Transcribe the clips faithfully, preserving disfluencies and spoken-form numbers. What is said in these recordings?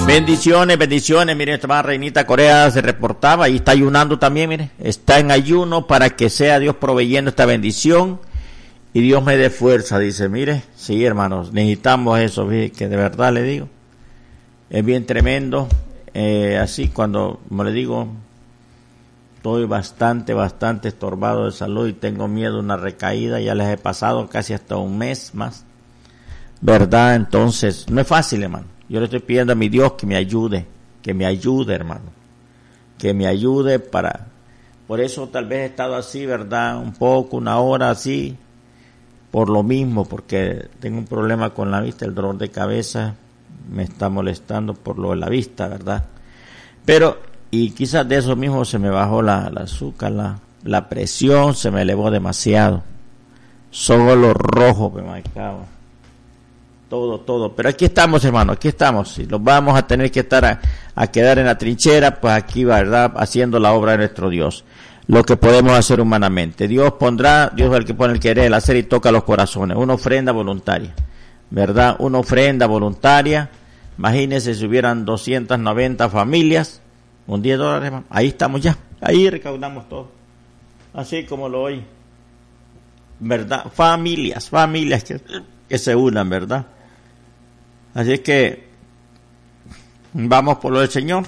Bendiciones, bendiciones. Miren, esta Reinita Corea se reportaba y está ayunando también, mire. Está en ayuno para que sea Dios proveyendo esta bendición y Dios me dé fuerza, dice. Mire, sí, hermanos, necesitamos eso, que de verdad le digo. Es bien tremendo. Eh, así cuando, como le digo, estoy bastante, bastante estorbado de salud y tengo miedo de una recaída. Ya les he pasado casi hasta un mes más, ¿verdad? Entonces, no es fácil, hermano. Yo le estoy pidiendo a mi Dios que me ayude, que me ayude, hermano, que me ayude para, por eso tal vez he estado así, ¿verdad? Un poco, una hora así, por lo mismo, porque tengo un problema con la vista, el dolor de cabeza me está molestando por lo de la vista, ¿verdad? Pero, y quizás de eso mismo se me bajó la, la azúcar, la, la presión se me elevó demasiado, solo rojo me marcaba. Todo, todo, pero aquí estamos, hermano, aquí estamos, si los vamos a tener que estar a, a quedar en la trinchera, pues aquí, ¿verdad?, haciendo la obra de nuestro Dios, lo que podemos hacer humanamente. Dios pondrá, Dios es el que pone el querer, el hacer y toca los corazones, una ofrenda voluntaria, ¿verdad?, una ofrenda voluntaria. Imagínense si hubieran doscientas noventa familias, con diez dólares, hermano, ahí estamos ya, ahí recaudamos todo, así como lo oí, ¿verdad?, familias, familias que, que se unan, ¿verdad? Así es que vamos por lo del Señor,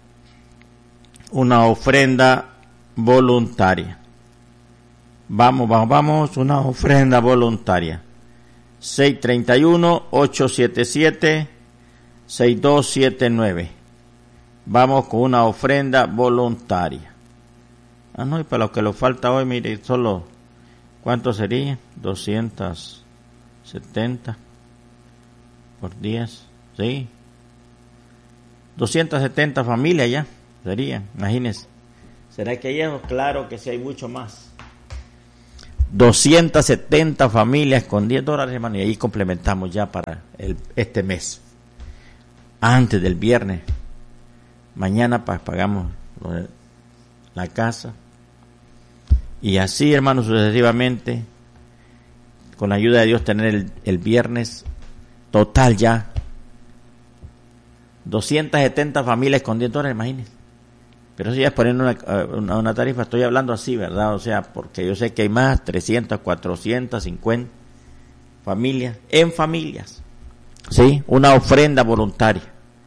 una ofrenda voluntaria. Vamos, vamos, vamos, una ofrenda voluntaria. seis tres uno, ocho siete siete, seis dos siete nueve. Vamos con una ofrenda voluntaria. Ah, no, y para lo que nos falta hoy, mire, solo, ¿cuánto sería? doscientos setenta. Por diez, sí. doscientas setenta familias ya serían, imagínense. ¿Será que hay eso? Claro que sí, hay mucho más. doscientas setenta familias con diez dólares, hermano, y ahí complementamos ya para el, este mes. Antes del viernes. Mañana pues, pagamos la casa. Y así, hermano, sucesivamente, con la ayuda de Dios, tener el, el viernes total ya doscientas setenta familias con diez dólares, imagínense. Pero si ya es poniendo una, una, una tarifa, estoy hablando así, ¿verdad? O sea, porque yo sé que hay más, trescientas, cuatrocientas cincuenta familias, en familias, ¿sí? Una ofrenda voluntaria.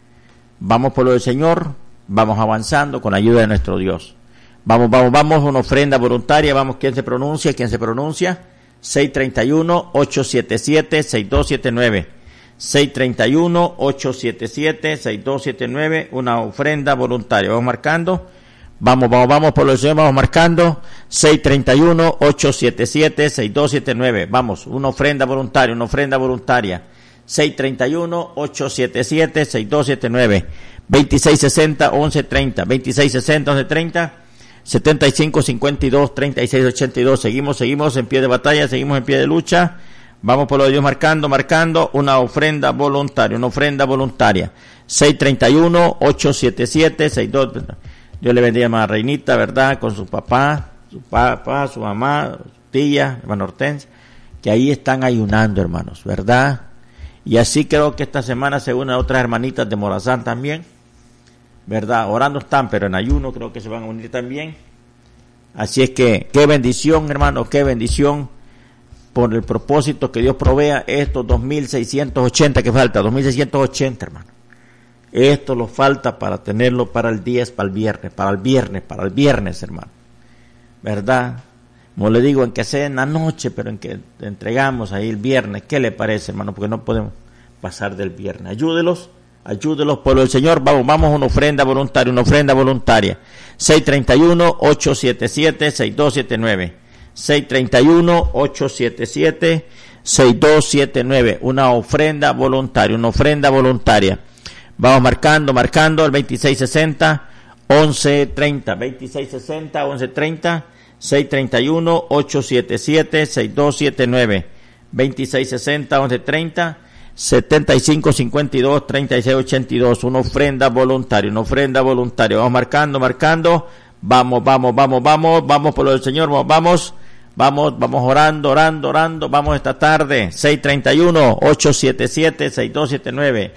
Vamos por lo del Señor, vamos avanzando con la ayuda de nuestro Dios. Vamos, vamos, vamos, una ofrenda voluntaria, vamos, ¿quién se pronuncia? ¿Quién se pronuncia? seis tres uno, ocho siete siete, seis dos siete nueve. seis tres uno, ocho siete siete, seis dos siete nueve, una ofrenda voluntaria. Vamos marcando, vamos, vamos, vamos por lo Señor, vamos marcando, seis tres uno, ocho siete siete, seis dos siete nueve, vamos, una ofrenda voluntaria, una ofrenda voluntaria, seis tres uno, ocho siete siete, seis dos siete nueve, veintiséis sesenta, once treinta, veintiséis sesenta, once treinta, setenta y cinco cincuenta y dos, treinta y seis ochenta y dos, seguimos, seguimos en pie de batalla, seguimos en pie de lucha. Vamos por lo de Dios marcando, marcando, una ofrenda voluntaria, una ofrenda voluntaria. seis tres uno, ocho siete siete, seis dos. Dios le bendiga a hermana Reinita, ¿verdad? Con su papá, su papá, su mamá, su tía, hermano Hortensia, que ahí están ayunando, hermanos, ¿verdad? Y así creo que esta semana se unen otras hermanitas de Morazán también, ¿verdad? Orando están, pero en ayuno creo que se van a unir también. Así es que, qué bendición, hermano, qué bendición. Por el propósito que Dios provea estos dos mil seiscientos ochenta que falta, dos mil seiscientos ochenta, hermano. Esto lo falta para tenerlo para el diez, para el viernes, para el viernes, para el viernes, hermano. ¿Verdad? Como le digo, en que sea en la noche, pero en que entregamos ahí el viernes. ¿Qué le parece, hermano? Porque no podemos pasar del viernes. Ayúdelos, ayúdelos, pueblo del Señor. Vamos, vamos a una ofrenda voluntaria, una ofrenda voluntaria. seis tres uno, ocho siete siete, seis dos siete nueve. seis tres uno, ocho siete siete, seis dos siete nueve, una ofrenda voluntaria, una ofrenda voluntaria. Vamos marcando, marcando el veintiséis sesenta, once treinta, veintiséis sesenta, once treinta, seis tres uno, ocho siete siete, seis dos siete nueve, veintiséis sesenta, once treinta, setenta y cinco cincuenta y dos, treinta y seis ochenta y dos, una ofrenda voluntaria, una ofrenda voluntaria. Vamos marcando, marcando, vamos, vamos, vamos, vamos, vamos por lo del Señor, vamos, vamos. Vamos, vamos orando, orando, orando, vamos esta tarde, seis tres uno, ocho siete siete, seis dos siete nueve,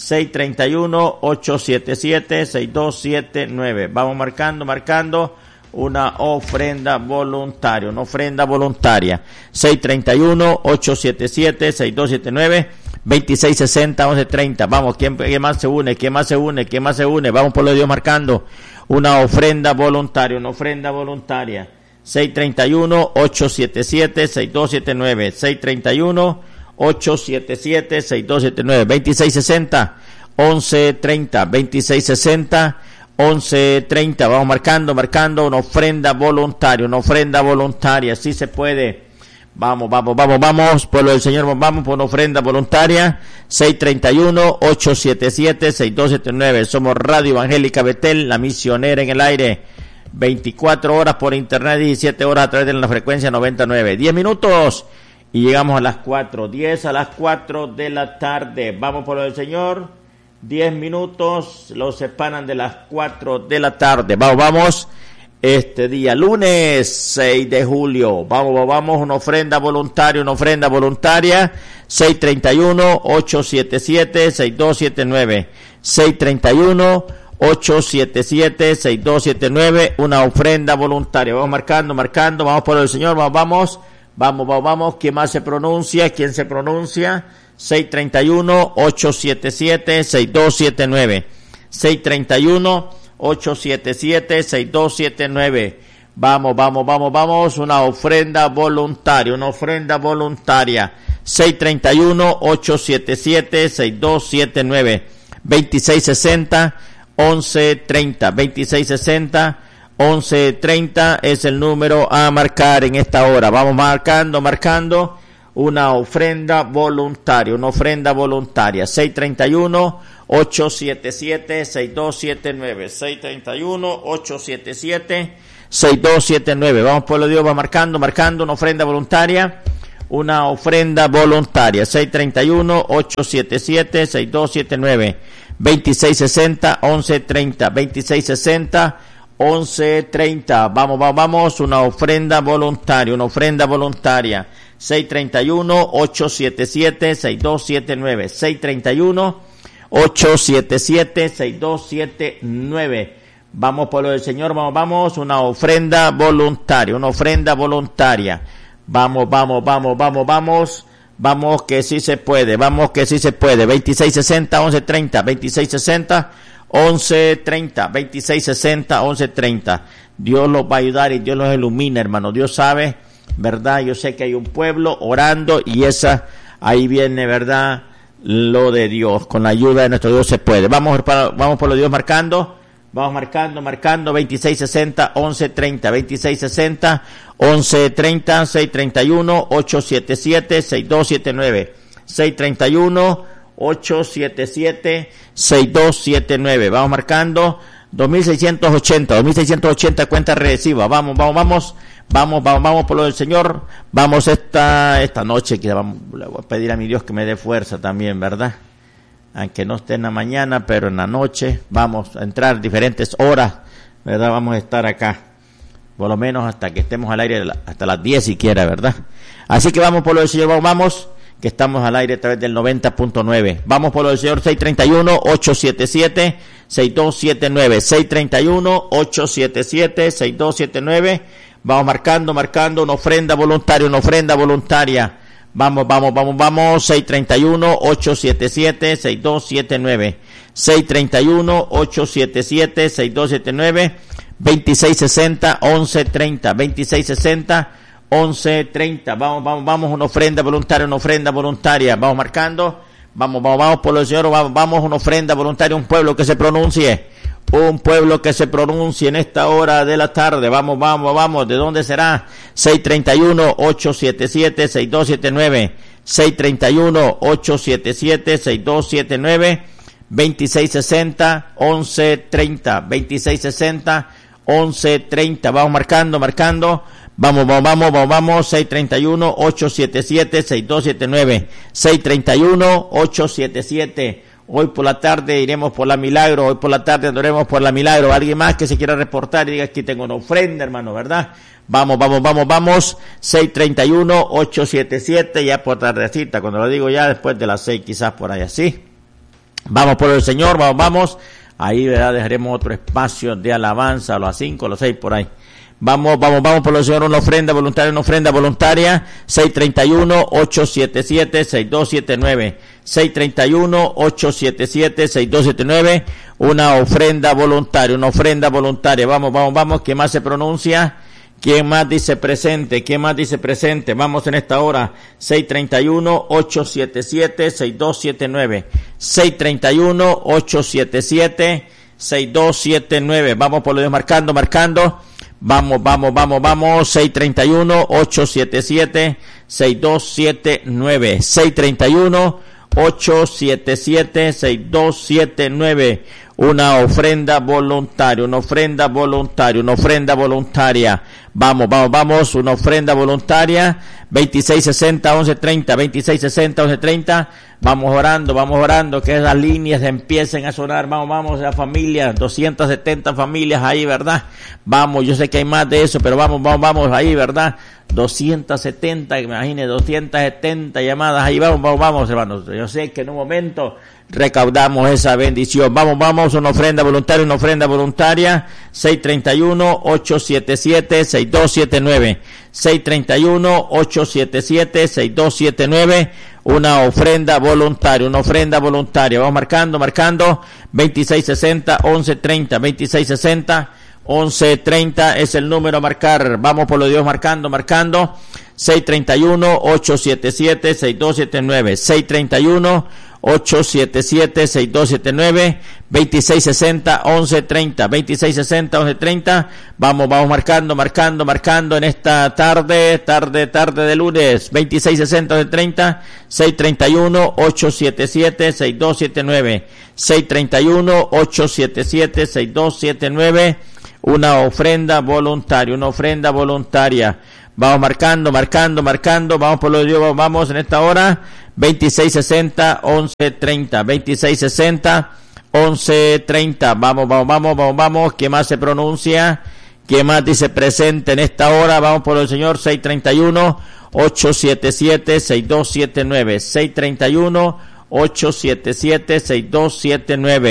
seis tres uno, ocho siete siete, seis dos siete nueve. Vamos marcando, marcando una ofrenda voluntaria, una ofrenda voluntaria. seis tres uno, ocho siete siete, seis dos siete nueve, veintiséis sesenta, once treinta. Vamos, ¿quién, quién más se une? ¿Quién más se une? ¿Quién más se une? Vamos por lo de Dios marcando una ofrenda voluntaria, una ofrenda voluntaria. seis tres uno, ocho siete siete, seis dos siete nueve, seis tres uno, ocho siete siete, seis dos siete nueve, veintiséis sesenta, once treinta, veintiséis sesenta, once treinta. Vamos marcando, marcando una ofrenda voluntaria, una ofrenda voluntaria, si se puede. Vamos, vamos, vamos, vamos, pueblo del Señor, vamos por una ofrenda voluntaria. seis tres uno, ocho siete siete, seis dos siete nueve. Somos Radio Evangélica Betel, la misionera en el aire. veinticuatro horas por internet, diecisiete horas a través de la frecuencia noventa y nueve. diez minutos y llegamos a las cuatro. diez a las cuatro de la tarde. Vamos por lo del Señor. diez minutos los separan de las cuatro de la tarde. Vamos, vamos. Este día, lunes seis de julio. Vamos, vamos, una ofrenda voluntaria, una ofrenda voluntaria. seis tres uno, ocho siete siete, seis dos siete nueve. seis tres uno, ocho siete siete, seis dos siete nueve. Una ofrenda voluntaria. Vamos marcando, marcando. Vamos por el Señor. Vamos, vamos. Vamos, vamos, vamos. ¿Quién más se pronuncia? ¿Quién se pronuncia? seis tres uno, ocho siete siete, seis dos siete nueve. seis tres uno, ocho siete siete, seis dos siete nueve. Vamos, vamos, vamos, vamos. Una ofrenda voluntaria, una ofrenda voluntaria. seis tres uno, ocho siete siete, seis dos siete nueve. veintiséis sesenta, once treinta. veintiséis sesenta, once treinta es el número a marcar en esta hora. Vamos marcando, marcando una ofrenda voluntaria, una ofrenda voluntaria. seis tres uno, ocho siete siete, seis dos siete nueve. seis tres uno, ocho siete siete, seis dos siete nueve. Vamos, pueblo de Dios, va marcando, marcando una ofrenda voluntaria, una ofrenda voluntaria. seis tres uno, ocho siete siete, seis dos siete nueve. veintiséis sesenta, once treinta. veintiséis sesenta, once treinta. Vamos, vamos, vamos, una ofrenda voluntaria, una ofrenda voluntaria. seis tres uno, ocho siete siete, seis dos siete nueve. seis tres uno, ocho siete siete, seis dos siete nueve. Vamos, pueblo del Señor, vamos, vamos, una ofrenda voluntaria, una ofrenda voluntaria. Vamos, vamos, vamos, vamos, vamos. Vamos que sí se puede, vamos que sí se puede. veintiséis sesenta, once treinta. veintiséis sesenta, once treinta. veintiséis sesenta, once treinta. Dios los va a ayudar y Dios los ilumina, hermano. Dios sabe, ¿verdad? Yo sé que hay un pueblo orando y esa, ahí viene, ¿verdad? Lo de Dios. Con la ayuda de nuestro Dios se puede. Vamos, para, vamos por lo de Dios marcando. Vamos marcando, marcando. veintiséis sesenta, once treinta. veintiséis sesenta, once treinta. seis tres uno, ocho siete siete, seis dos siete nueve. seis tres uno, ocho siete siete, seis dos siete nueve. Vamos marcando. dos mil seiscientos ochenta. dos mil seiscientos ochenta cuenta regresiva. Vamos, vamos, vamos. Vamos, vamos, vamos por lo del Señor. Vamos esta, esta noche, que vamos, le voy a pedir a mi Dios que me dé fuerza también, ¿verdad? Aunque no esté en la mañana, pero en la noche vamos a entrar diferentes horas, ¿verdad? Vamos a estar acá, por lo menos hasta que estemos al aire, hasta las diez siquiera, ¿verdad? Así que vamos por lo del Señor, vamos, vamos, que estamos al aire a través del noventa punto nueve. Vamos por lo del Señor, seis tres uno, ocho siete siete, seis dos siete nueve. seis tres uno, ocho siete siete, seis dos siete nueve. Vamos marcando, marcando una ofrenda voluntaria, una ofrenda voluntaria. Vamos, vamos, vamos, vamos. seis tres uno, ocho siete siete, seis dos siete nueve. seis tres uno, ocho siete siete, seis dos siete nueve. veintiséis sesenta, once treinta. veintiséis sesenta, once treinta. Vamos, vamos, vamos. Una ofrenda voluntaria, una ofrenda voluntaria. Vamos marcando. Vamos, vamos, vamos por el Señor. Vamos, vamos. Una ofrenda voluntaria. Un pueblo que se pronuncie. Un pueblo que se pronuncie en esta hora de la tarde. Vamos, vamos, vamos. ¿De dónde será? seis tres uno, ocho siete siete, seis dos siete nueve. seis tres uno, ocho siete siete, seis dos siete nueve. veintiséis sesenta, once treinta. veintiséis sesenta, once treinta. Vamos marcando, marcando. Vamos, vamos, vamos, vamos, vamos. seis tres uno, ocho siete siete, seis dos siete nueve. seis tres uno, ocho siete siete. Hoy por la tarde iremos por la Milagro, hoy por la tarde andaremos por la Milagro. Alguien más que se quiera reportar y diga que tengo una ofrenda, hermano, ¿verdad? Vamos, vamos, vamos, vamos. seis tres uno, ocho siete siete, ya por tardecita, cuando lo digo ya después de las seis, quizás por ahí así. Vamos por el Señor, vamos, vamos. Ahí, ¿verdad? Dejaremos otro espacio de alabanza a las cinco, a las seis, por ahí. Vamos, vamos, vamos por el Señor, una ofrenda voluntaria, una ofrenda voluntaria, seis tres uno, ocho siete siete, seis dos siete nueve, seis tres uno, ocho siete siete, seis dos siete nueve, una ofrenda voluntaria, una ofrenda voluntaria, vamos, vamos, vamos, ¿quién más se pronuncia? ¿Quién más dice presente? ¿Quién más dice presente? Vamos en esta hora, seis tres uno, ocho siete siete, seis dos siete nueve, seis tres uno, ocho siete siete, seis dos siete nueve, vamos por lo de marcando, marcando, vamos, vamos, vamos, vamos, seis tres uno, ocho siete siete, seis dos siete nueve, seis tres uno, ocho siete siete, seis dos siete nueve, una ofrenda voluntaria, una ofrenda voluntaria, una ofrenda voluntaria, vamos, vamos, vamos, una ofrenda voluntaria, veintiséis sesenta, once treinta, veintiséis sesenta, once treinta, vamos orando, vamos orando, que esas líneas empiecen a sonar, vamos, vamos, la familia, doscientas setenta familias ahí, ¿verdad? Vamos, yo sé que hay más de eso, pero vamos, vamos, vamos ahí, ¿verdad? doscientas setenta, imagínense, doscientas setenta llamadas ahí, vamos, vamos, vamos, hermanos, yo sé que en un momento recaudamos esa bendición, vamos, vamos, una ofrenda voluntaria, una ofrenda voluntaria, seis tres uno, ocho siete siete, seis dos siete nueve, seis tres uno, ocho siete siete, seis dos siete nueve, una ofrenda voluntaria, una ofrenda voluntaria, vamos marcando, marcando, veintiséis sesenta, once treinta, veintiséis sesenta, once treinta es el número a marcar, vamos por lo de Dios marcando, marcando, seis tres uno, ocho siete siete, seis dos siete nueve, seis tres uno, ocho siete siete, seis dos siete nueve, veintiséis sesenta, once treinta, veintiséis sesenta, once treinta, vamos, vamos marcando, marcando, marcando en esta tarde, tarde, tarde de lunes, veintiséis sesenta, once treinta, seis tres uno, ocho siete siete, seis dos siete nueve, seis tres uno, ocho siete siete, seis dos siete nueve, una ofrenda voluntaria, una ofrenda voluntaria, vamos marcando, marcando, marcando, vamos por lo de Dios, vamos en esta hora, veintiséis sesenta, once treinta, veintiséis sesenta, once treinta, vamos, vamos, vamos, vamos, vamos, ¿quién más se pronuncia? ¿Quién más dice presente en esta hora? Vamos por el Señor, seis tres uno, ocho siete siete, seis dos siete nueve, seis tres uno, ocho siete siete, seis dos siete nueve.